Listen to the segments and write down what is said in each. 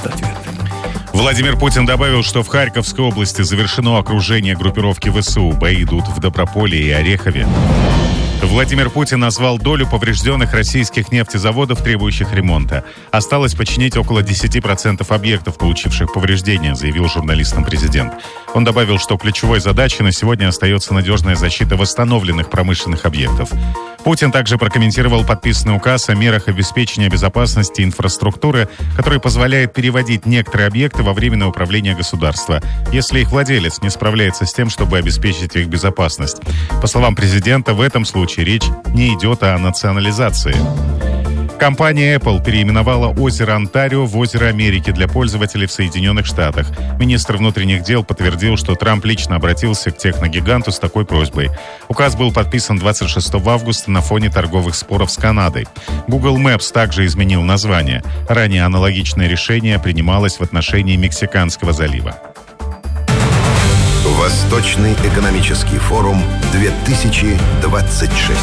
ответ. Владимир Путин добавил, что в Харьковской области завершено окружение группировки ВСУ. Бои идут в Доброполе и Орехове. Владимир Путин назвал долю поврежденных российских нефтезаводов, требующих ремонта. Осталось починить около 10% объектов, получивших повреждения, заявил журналистам президент. Он добавил, что ключевой задачей на сегодня остается надежная защита восстановленных промышленных объектов. Путин также прокомментировал подписанный указ о мерах обеспечения безопасности инфраструктуры, который позволяет переводить некоторые объекты во временное управление государства, если их владелец не справляется с тем, чтобы обеспечить их безопасность. По словам президента, в этом случае речь не идет о национализации. Компания Apple переименовала озеро Онтарио в озеро Америки для пользователей в Соединенных Штатах. Министр внутренних дел подтвердил, что Трамп лично обратился к техногиганту с такой просьбой. Указ был подписан 26 августа на фоне торговых споров с Канадой. Google Maps также изменил название. Ранее аналогичное решение принималось в отношении Мексиканского залива. Восточный экономический форум 2026.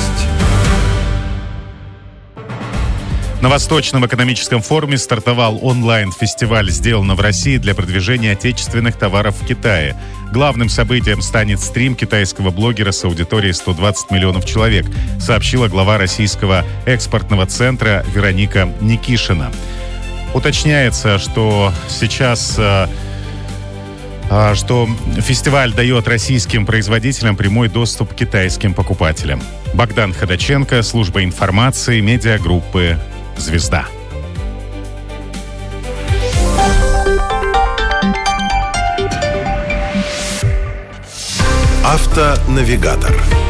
На Восточном экономическом форуме стартовал онлайн-фестиваль «Сделано в России» для продвижения отечественных товаров в Китае. Главным событием станет стрим китайского блогера с аудиторией 120 миллионов человек, сообщила глава Российского экспортного центра Вероника Никишина. Уточняется, что сейчас фестиваль дает российским производителям прямой доступ к китайским покупателям. Богдан Ходаченко, служба информации, медиагруппы «Звезда». Автонавигатор.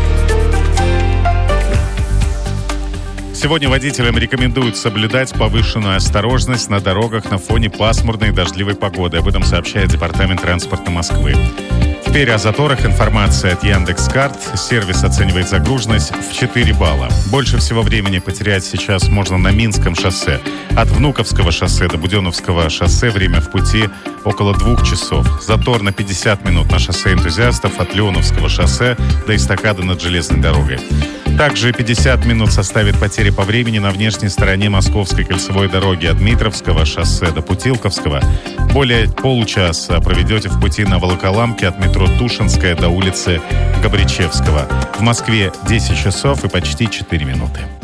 Сегодня водителям рекомендуют соблюдать повышенную осторожность на дорогах на фоне пасмурной и дождливой погоды. Об этом сообщает Департамент транспорта Москвы. Теперь о заторах информация от Яндекс.Карт. Сервис оценивает загруженность в 4 балла. Больше всего времени потерять сейчас можно на Минском шоссе. От Внуковского шоссе до Буденновского шоссе время в пути около 2 часов. Затор на 50 минут на шоссе энтузиастов от Леоновского шоссе до эстакады над железной дорогой. Также 50 минут составит потери по времени на внешней стороне Московской кольцевой дороги от Дмитровского шоссе до Путилковского. Более получаса проведете в пути на Волоколамке от метро Тушинская до улицы Габричевского. В Москве 10 часов и почти 4 минуты.